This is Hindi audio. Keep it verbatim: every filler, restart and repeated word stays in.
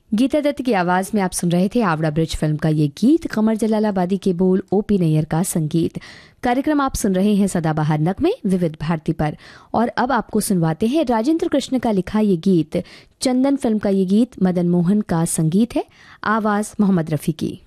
गीता दत्त की आवाज में आप सुन रहे थे आवड़ा ब्रिज फिल्म का ये गीत, कमर जलालाबादी के बोल, ओपी नैयर का संगीत। कार्यक्रम आप सुन रहे हैं सदाबहार नगमे विविध भारती पर, और अब आपको सुनवाते हैं राजेंद्र कृष्ण का लिखा ये गीत। चंदन फिल्म का ये गीत मदन मोहन का संगीत है, आवाज मोहम्मद रफी की।